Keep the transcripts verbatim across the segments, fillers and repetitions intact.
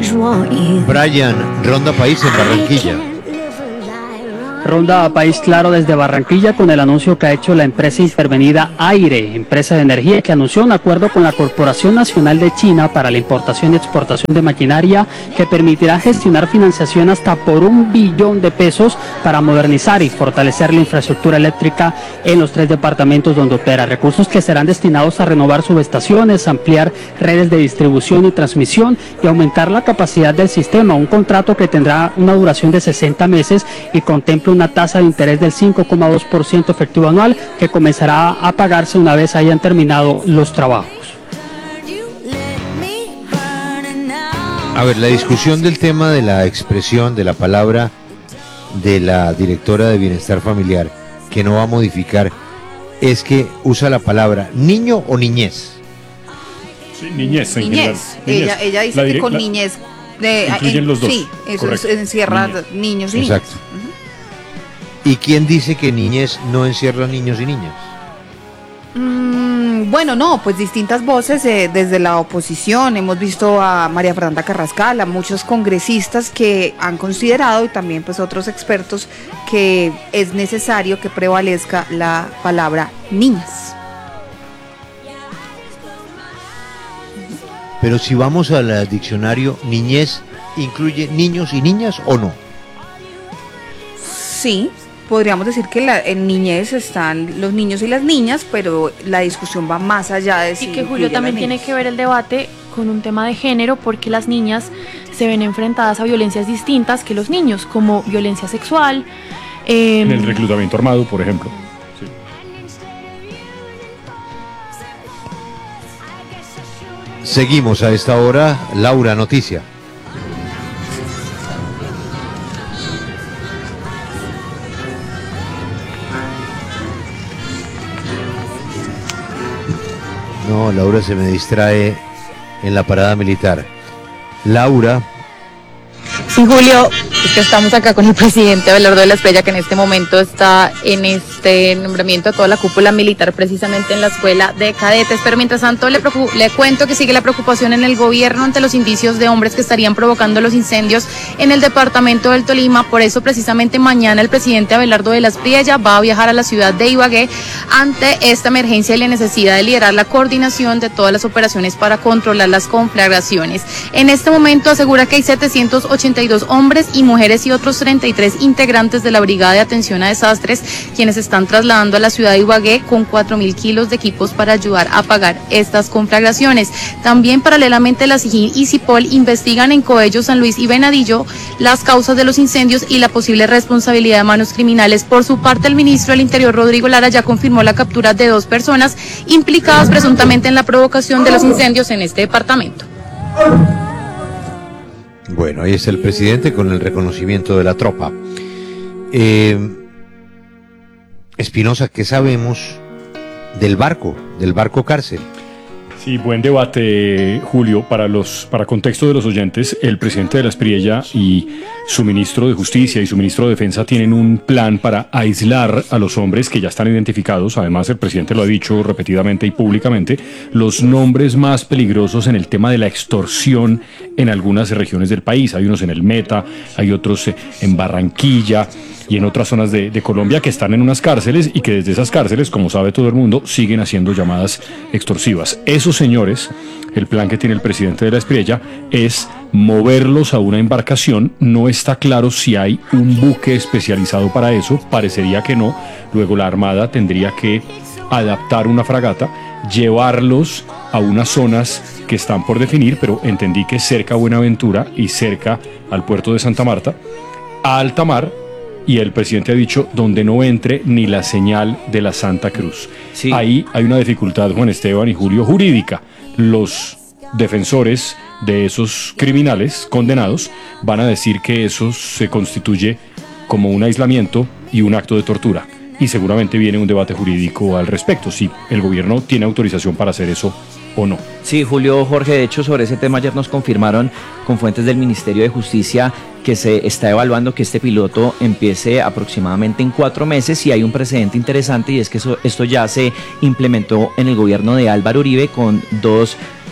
Brian, Ronda País en Barranquilla. Ronda País Claro desde Barranquilla con el anuncio que ha hecho la empresa intervenida Aire, empresa de energía que anunció un acuerdo con la Corporación Nacional de China para la importación y exportación de maquinaria que permitirá gestionar financiación hasta por un billón de pesos para modernizar y fortalecer la infraestructura eléctrica en los tres departamentos donde opera. Recursos que serán destinados a renovar subestaciones, ampliar redes de distribución y transmisión y aumentar la capacidad del sistema. Un contrato que tendrá una duración de sesenta meses y contempla una tasa de interés del cinco coma dos por ciento efectivo anual que comenzará a pagarse una vez hayan terminado los trabajos. A ver, la discusión del tema de la expresión de la palabra de la directora de Bienestar Familiar, que no va a modificar, es que usa la palabra niño o niñez. Sí, niñez en niñez. general. Ella, ella dice dire- que con la, niñez de, incluyen en, los dos. Sí, eso Correcto. encierra Niñez. niños y Exacto. niñas. ¿Y quién dice que niñez no encierra niños y niñas? Mm, bueno, no, pues distintas voces eh, desde la oposición. Hemos visto a María Fernanda Carrascal, a muchos congresistas que han considerado y también pues otros expertos que es necesario que prevalezca la palabra niñas. Pero si vamos al diccionario, niñez incluye niños y niñas o no. Sí, podríamos decir que la, en niñez están los niños y las niñas, pero la discusión va más allá de si Y que incluye Julio a también las tiene niñas. que ver el debate con un tema de género, porque las niñas se ven enfrentadas a violencias distintas que los niños, como violencia sexual. Eh, en el reclutamiento armado, por ejemplo. Sí. Seguimos a esta hora, Laura, noticia. No, Laura se me distrae en la parada militar. Laura. Sí, Julio, es que estamos acá con el presidente Abelardo de la Espriella, que en este momento está en este nombramiento de toda la cúpula militar, precisamente en la escuela de cadetes. Pero mientras tanto, le, preocup- le cuento que sigue la preocupación en el gobierno ante los indicios de hombres que estarían provocando los incendios en el departamento del Tolima. Por eso, precisamente mañana, el presidente Abelardo de la Espriella va a viajar a la ciudad de Ibagué ante esta emergencia y la necesidad de liderar la coordinación de todas las operaciones para controlar las conflagraciones. En este momento asegura que hay setecientos ochenta y dos hombres y mujeres y otros treinta y tres integrantes de la Brigada de Atención a Desastres, quienes están trasladando a la ciudad de Ibagué con cuatro mil kilos de equipos para ayudar a apagar estas conflagraciones. También paralelamente la SIGIN y CIPOL investigan en Coello, San Luis y Venadillo las causas de los incendios y la posible responsabilidad de manos criminales. Por su parte, el ministro del Interior, Rodrigo Lara, ya confirmó la captura de dos personas implicadas presuntamente en la provocación de los incendios en este departamento. Bueno, ahí está el presidente con el reconocimiento de la tropa. Eh, Espinosa, ¿qué sabemos del barco, del barco cárcel? Sí, buen debate, Julio. Para los, para contexto de los oyentes, el presidente de la Espriella y su ministro de Justicia y su ministro de Defensa tienen un plan para aislar a los hombres que ya están identificados. Además, el presidente lo ha dicho repetidamente y públicamente, los nombres más peligrosos en el tema de la extorsión en algunas regiones del país. Hay unos en el Meta, hay otros en Barranquilla y en otras zonas de, de Colombia que están en unas cárceles y que desde esas cárceles, como sabe todo el mundo, siguen haciendo llamadas extorsivas. Esos señores, el plan que tiene el presidente de la Espriella es moverlos a una embarcación. No está claro si hay un buque especializado para eso, parecería que no. Luego la Armada tendría que adaptar una fragata, llevarlos a unas zonas que están por definir, pero entendí que cerca a Buenaventura y cerca al puerto de Santa Marta, a alta mar. Y el presidente ha dicho, donde no entre ni la señal de la Santa Cruz. Sí. Ahí hay una dificultad, Juan Esteban y Julio, jurídica. Los defensores de esos criminales condenados van a decir que eso se constituye como un aislamiento y un acto de tortura. Y seguramente viene un debate jurídico al respecto, si el gobierno tiene autorización para hacer eso o no. Sí, Julio, Jorge, de hecho sobre ese tema ayer nos confirmaron con fuentes del Ministerio de Justicia que se está evaluando que este piloto empiece aproximadamente en cuatro meses y hay un precedente interesante y es que eso, esto ya se implementó en el gobierno de Álvaro Uribe con dos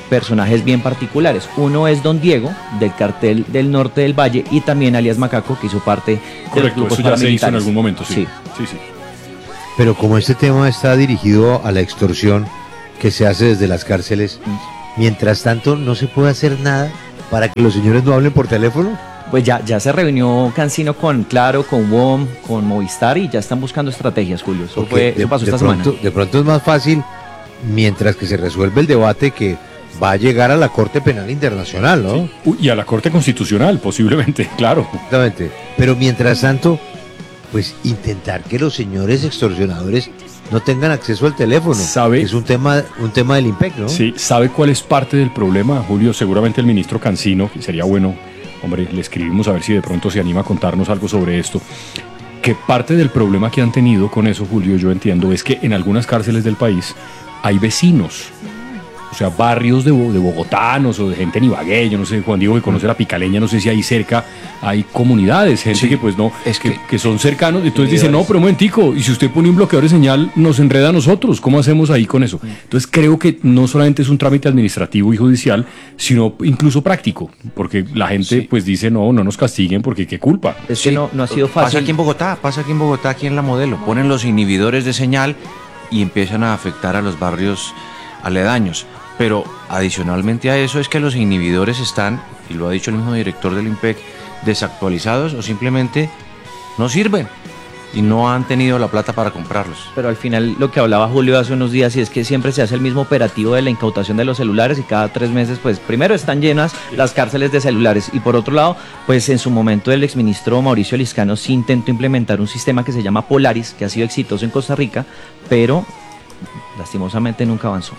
personajes bien particulares. Uno es Don Diego, del cartel del norte del Valle, y también alias Macaco, que hizo parte de Correcto, los grupos eso ya se hizo en paramilitares. algún momento, sí. Sí. sí, sí. Pero como este tema está dirigido a la extorsión que se hace desde las cárceles, mientras tanto no se puede hacer nada para que los señores no hablen por teléfono. Pues ya, ya se reunió Cancino con Claro, con W O M, con Movistar, y ya están buscando estrategias, Julio. Eso, Porque fue, de, eso pasó de esta pronto, semana. de pronto es más fácil, mientras que se resuelve el debate que va a llegar a la Corte Penal Internacional, ¿no? Sí. Uy, y a la Corte Constitucional, posiblemente, claro. Exactamente. Pero mientras tanto, pues intentar que los señores extorsionadores no tengan acceso al teléfono. ¿Sabe? Es un tema, un tema del I M P E C, ¿no? Sí, ¿sabe cuál es parte del problema, Julio? Seguramente el ministro Cancino, que sería bueno, hombre, le escribimos a ver si de pronto se anima a contarnos algo sobre esto. Que parte del problema que han tenido con eso, Julio, yo entiendo, es que en algunas cárceles del país hay vecinos. O sea, barrios de, de bogotanos o de gente en Ibagué, yo no sé, Juan Diego que conoce la Picaleña, no sé si ahí cerca hay comunidades, gente Sí, que pues no, es que, que- que son cercanos, entonces dice, no, pero un momentico, y si usted pone un bloqueador de señal, nos enreda a nosotros, ¿cómo hacemos ahí con eso? Entonces creo que no solamente es un trámite administrativo y judicial, sino incluso práctico, porque la gente Sí. pues dice, no, no nos castiguen porque qué culpa. Es que no, no ha sido Pasa fácil. aquí en Bogotá, pasa aquí en Bogotá, aquí en La Modelo. Ponen los inhibidores de señal y empiezan a afectar a los barrios aledaños. Pero adicionalmente a eso es que los inhibidores están, y lo ha dicho el mismo director del I M P E C, desactualizados o simplemente no sirven y no han tenido la plata para comprarlos. Pero al final lo que hablaba Julio hace unos días, y es que siempre se hace el mismo operativo de la incautación de los celulares, y cada tres meses, pues primero están llenas las cárceles de celulares, y por otro lado, pues en su momento el exministro Mauricio Liscano sí intentó implementar un sistema que se llama Polaris, que ha sido exitoso en Costa Rica, pero lastimosamente nunca avanzó.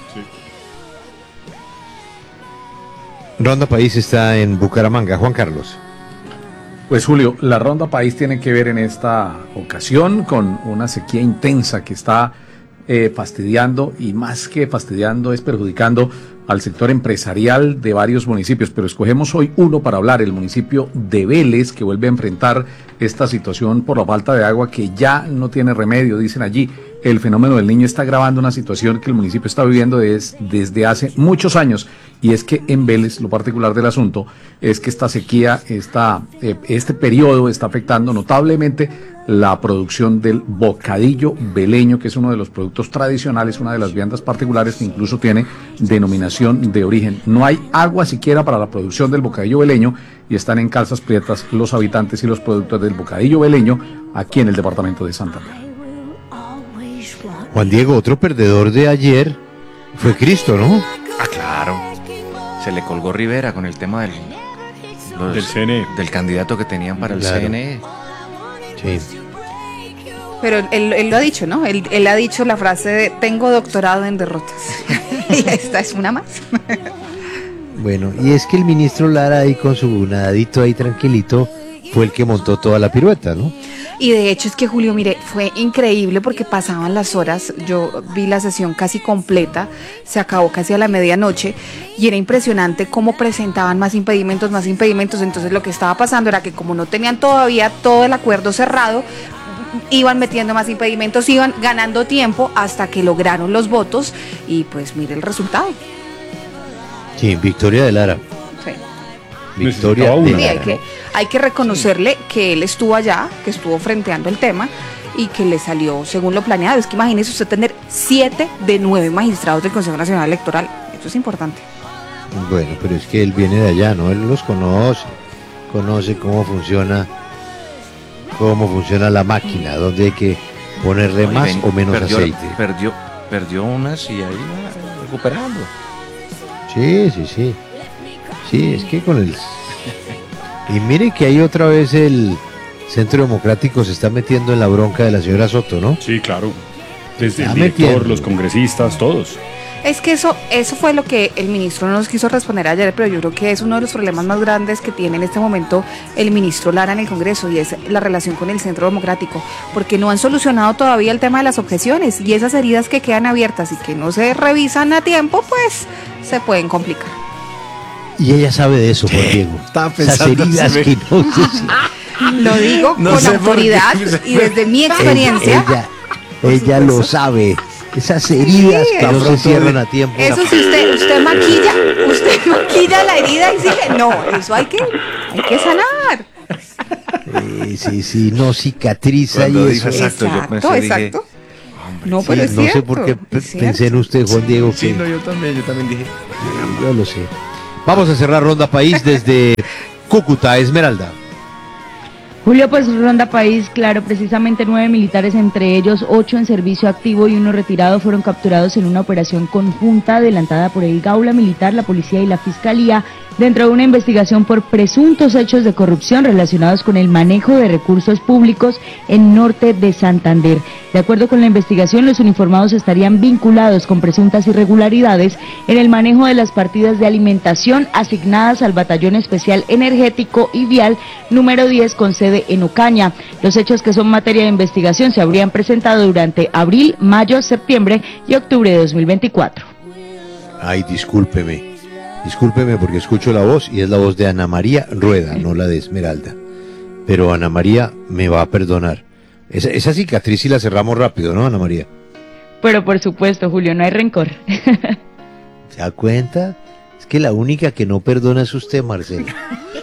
Ronda País está en Bucaramanga. Juan Carlos. Pues Julio, la Ronda País tiene que ver en esta ocasión con una sequía intensa que está eh, fastidiando, y más que fastidiando es perjudicando al sector empresarial de varios municipios, pero escogemos hoy uno para hablar, el municipio de Vélez, que vuelve a enfrentar esta situación por la falta de agua que ya no tiene remedio, dicen allí. El fenómeno del Niño está agravando una situación que el municipio está viviendo des, desde hace muchos años, y es que en Vélez, lo particular del asunto es que esta sequía, esta, eh, este periodo está afectando notablemente la producción del bocadillo veleño, que es uno de los productos tradicionales, una de las viandas particulares que incluso tiene denominación de origen. No hay agua siquiera para la producción del bocadillo veleño, y están en calzas prietas los habitantes y los productos del bocadillo veleño aquí en el departamento de Santander. Juan Diego, otro perdedor de ayer fue Cristo, ¿no? Ah, claro. Se le colgó Rivera con el tema del, los- Del C N E. del candidato que tenían para el Claro. C N E. Sí. Pero él, él lo ha dicho, ¿no? Él, él ha dicho la frase de tengo doctorado en derrotas. Y esta es una más. Bueno, y es que el ministro Lara ahí con su nadadito ahí tranquilito fue el que montó toda la pirueta, ¿no? Y de hecho es que Julio, mire, fue increíble porque pasaban las horas, yo vi la sesión casi completa, se acabó casi a la medianoche, y era impresionante cómo presentaban más impedimentos, más impedimentos. Entonces lo que estaba pasando era que como no tenían todavía todo el acuerdo cerrado, iban metiendo más impedimentos, iban ganando tiempo hasta que lograron los votos, y pues mire el resultado. Sí, victoria de Lara. Sí. Victoria Necesitaba de una. Sí, hay Lara. que, hay que reconocerle que él estuvo allá, que estuvo frenteando el tema y que le salió según lo planeado. Es que imagínese usted tener siete de nueve magistrados del Consejo Nacional Electoral. Eso es importante. Bueno, pero es que él viene de allá, ¿no? Él los conoce, conoce cómo funciona, cómo funciona la máquina, dónde hay que ponerle No, y más ven- o menos perdió, aceite. Perdió, perdió unas y ahí va recuperando. Sí, sí, sí. Sí, es que con el... Y mire que ahí otra vez el Centro Democrático se está metiendo en la bronca de la señora Soto, ¿no? Sí, claro. Desde el Está director, metiendo. los congresistas, todos. Es que eso, eso fue lo que el ministro no nos quiso responder ayer, pero yo creo que es uno de los problemas más grandes que tiene en este momento el ministro Lara en el Congreso, y es la relación con el Centro Democrático, porque no han solucionado todavía el tema de las objeciones, y esas heridas que quedan abiertas y que no se revisan a tiempo, pues se pueden complicar. Y ella sabe de eso, Juan Diego. Estaba Esas pensando, heridas se ve. que no sé si- Lo digo No con sé por qué. autoridad y desde mi experiencia. Ella, ella lo sabe. Esas heridas Sí, que no eso- se cierran a tiempo. Eso si usted, usted maquilla, usted maquilla la herida y sigue. No, eso hay que, hay que sanar. Eh, sí, sí, no cicatriza Cuando y dijo eso. exacto, yo Exacto, pensé, dije, exacto. No, pero Sí, es no sé cierto, por qué es pe- cierto. pensé en usted, Juan Diego. sí, que- no, yo también, yo también dije. Yo lo sé. Vamos a cerrar Ronda País desde Cúcuta, Esmeralda. Julio, pues Ronda País, claro, precisamente nueve militares, entre ellos ocho en servicio activo y uno retirado, fueron capturados en una operación conjunta adelantada por el Gaula Militar, la Policía y la Fiscalía, dentro de una investigación por presuntos hechos de corrupción relacionados con el manejo de recursos públicos en norte de Santander. De acuerdo con la investigación, los uniformados estarían vinculados con presuntas irregularidades en el manejo de las partidas de alimentación asignadas al Batallón Especial Energético y Vial número diez con sede en Ocaña. Los hechos que son materia de investigación se habrían presentado durante abril, mayo, septiembre y octubre de dos mil veinticuatro. Ay, discúlpeme. Discúlpeme porque escucho la voz y es la voz de Ana María Rueda, no la de Esmeralda. Pero Ana María me va a perdonar. Esa, esa cicatriz sí la cerramos rápido, ¿no, Ana María? Pero por supuesto, Julio, no hay rencor. ¿Se da cuenta? Es que la única que no perdona es usted, Marcela.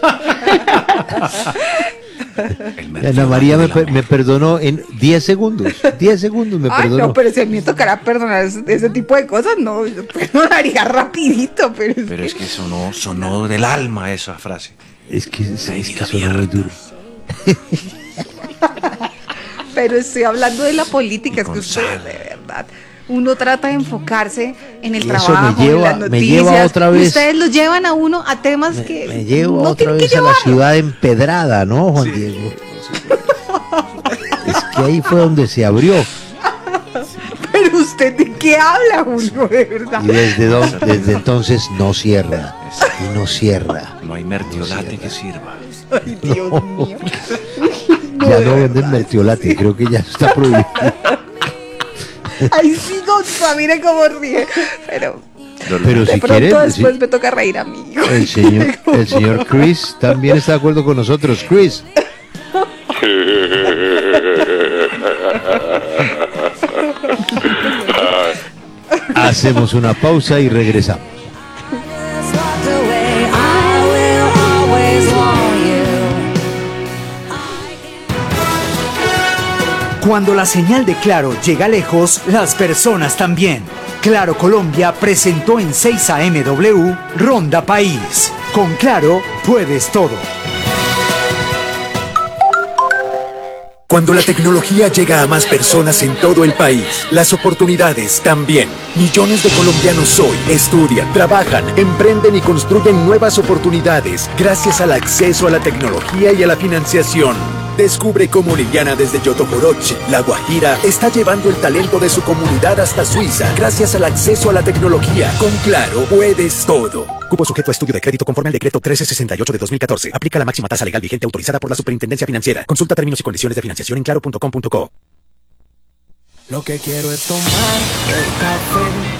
Ana María me, per- me perdonó en diez segundos. diez segundos me Ay, perdonó. no, pero si a mí me tocará perdonar ese, ese tipo de cosas, no, yo perdonaría rapidito, pero es Pero que- es que sonó, sonó del alma esa frase. Es que, es, es que sonó muy duro. pero estoy hablando de la política, es que con usted, sal. de verdad, uno trata de enfocarse en el Y eso trabajo, me lleva- en las me noticias. lleva otra vez- Ustedes los llevan a uno a temas que Me llevo no otra tienen vez que a la llevarlo. ciudad empedrada, ¿no, Juan Diego? Es que ahí fue donde se abrió. Pero usted de qué habla, Julio, de verdad. Y desde, don- desde entonces no cierra. Y no cierra. No hay mertiolate que sirva. Ay, Dios mío. Ya no venden mertiolate, creo que ya está prohibido. Ay, sí, Gonza, mire cómo ríe. Pero Pero de si pronto quieren, después sí, me toca reír a mí. el señor, el señor Chris también está de acuerdo con nosotros. Chris. Hacemos una pausa y regresamos. Cuando la señal de Claro llega lejos, las personas también. Claro Colombia presentó en seis A M W Ronda País. Con Claro puedes todo. Cuando la tecnología llega a más personas en todo el país, las oportunidades también. Millones de colombianos hoy estudian, trabajan, emprenden y construyen nuevas oportunidades gracias al acceso a la tecnología y a la financiación. Descubre cómo Liliana desde Yotokorochi, La Guajira, está llevando el talento de su comunidad hasta Suiza gracias al acceso a la tecnología. Con Claro puedes todo. Cupo sujeto a estudio de crédito conforme al decreto trece sesenta y ocho de dos mil catorce. Aplica la máxima tasa legal vigente autorizada por la Superintendencia Financiera. Consulta términos y condiciones de financiación en claro punto com punto co. Lo que quiero es tomar el café